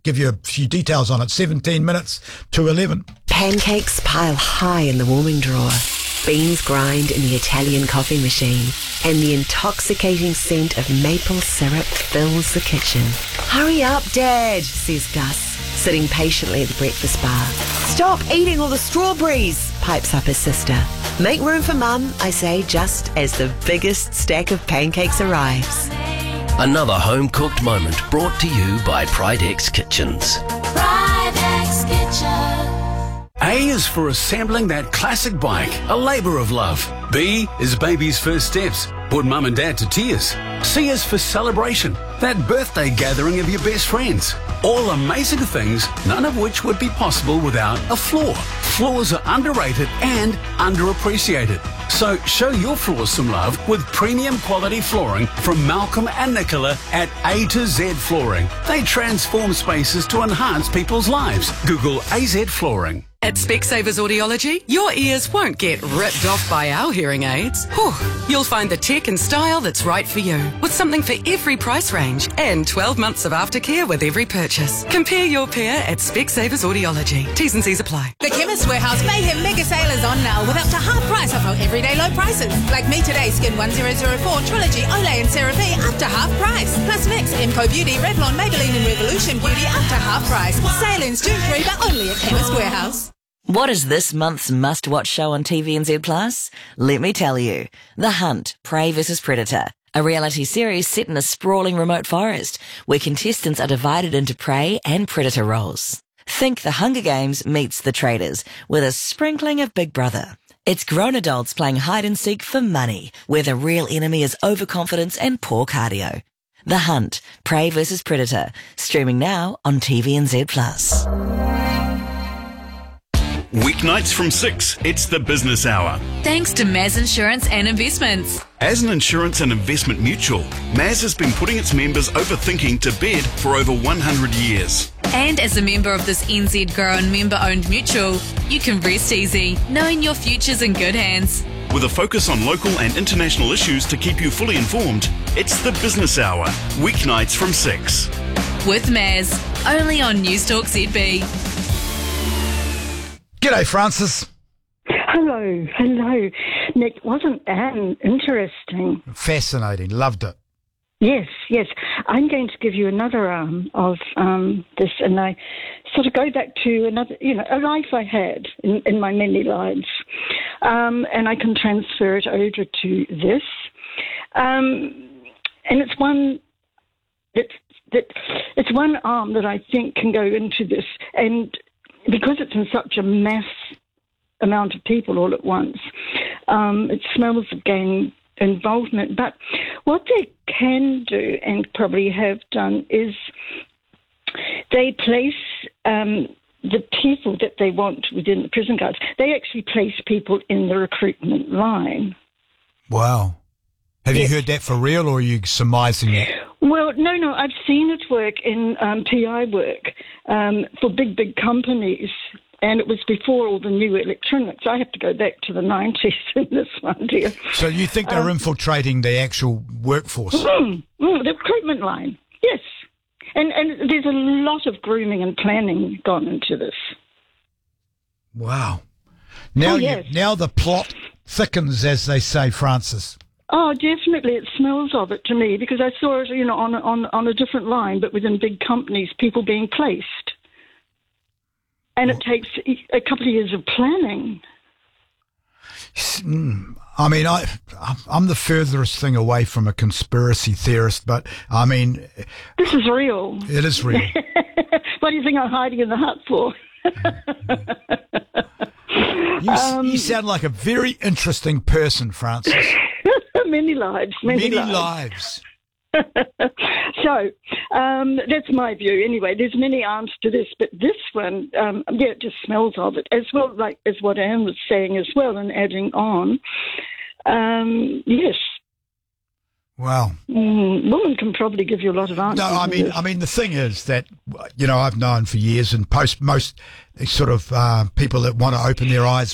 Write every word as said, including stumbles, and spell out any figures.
give you a few details on it. seventeen minutes to eleven. Pancakes pile high in the warming drawer. Beans grind in the Italian coffee machine. And the intoxicating scent of maple syrup fills the kitchen. Hurry up, Dad, says Gus, sitting patiently at the breakfast bar. Stop eating all the strawberries, pipes up his sister. Make room for Mum, I say, just as the biggest stack of pancakes arrives. Another home-cooked moment brought to you by Pridex Kitchens. Pridex Kitchen. A is for assembling that classic bike, a labour of love. B is baby's first steps, put mum and dad to tears. C is for celebration, that birthday gathering of your best friends. All amazing things, none of which would be possible without a floor. Floors are underrated and underappreciated. So show your floors some love with premium quality flooring from Malcolm and Nicola at A to Z Flooring. They transform spaces to enhance people's lives. Google A Z Flooring. At Specsavers Audiology, your ears won't get ripped off by our hearing aids. Whew. You'll find the tech and style that's right for you, with something for every price range and twelve months of aftercare with every purchase. Compare your pair at Specsavers Audiology. T's and C's apply. The Chemist Warehouse Mayhem Mega Sale is on now with up to half price off our everyday low prices. Like Me Today Skin one thousand four, Trilogy, Olay and CeraVe up to half price. Plus Mix, Emco Beauty, Revlon, Maybelline and Revolution Beauty up to half price. Sale ends June third but only at Chemist Warehouse. What is this month's must-watch show on T V N Z Plus? Let me tell you. The Hunt, Prey versus Predator. A reality series set in a sprawling remote forest where contestants are divided into prey and predator roles. Think The Hunger Games meets The Traders with a sprinkling of Big Brother. It's grown adults playing hide and seek for money, where the real enemy is overconfidence and poor cardio. The Hunt, Prey versus Predator. Streaming now on T V N Z Plus. Weeknights from six, it's the Business Hour. Thanks to Maz Insurance and Investments. As an insurance and investment mutual, Maz has been putting its members overthinking to bed for over one hundred years. And as a member of this N Z grown member-owned mutual, you can rest easy, knowing your future's in good hands. With a focus on local and international issues to keep you fully informed, it's the Business Hour, weeknights from six. With Maz, only on Newstalk Z B. G'day, Francis. Hello, hello. Nick, wasn't Anne interesting? Fascinating. Loved it. Yes, yes. I'm going to give you another arm of um, this, and I sort of go back to another, you know, a life I had in, in my many lives, um, and I can transfer it over to this. Um, and it's one that that it's one arm that I think can go into this, and because it's in such a mass amount of people all at once, um, it smells of gang involvement. But what they can do, and probably have done, is they place um, the people that they want within the prison guards. They actually place people in the recruitment line. Wow. Have Yes. you heard that for real, or are you surmising it? Well, no, no, I've seen it work in um, P I work um, for big, big companies, and it was before all the new electronics. I have to go back to the nineties in this one, dear. So you think they're Um, infiltrating the actual workforce? Mm, mm, the recruitment line, yes. And, and there's a lot of grooming and planning gone into this. Wow. Now, Oh, you, yes. now the plot thickens, as they say, Francis. Oh, definitely. It smells of it to me, because I saw it, you know, on, on, on a different line, but within big companies, people being placed. And it takes a couple of years of planning. Mm, I mean, I, I'm the furthest thing away from a conspiracy theorist, but I mean, This is real. it is real. What do you think I'm hiding in the hut for? You, Um, you sound like a very interesting person, Francis. Many lives. Many, Many lives. lives. So, um, that's my view. Anyway, there's many arms to this, but this one, um, yeah, it just smells of it, as well, like as what Anne was saying as well, and adding on. Um, yes. Wow. Mm, woman can probably give you a lot of answers. No, I in mean, this. I mean, the thing is that, you know, I've known for years, and post most sort of uh, people that want to open their eyes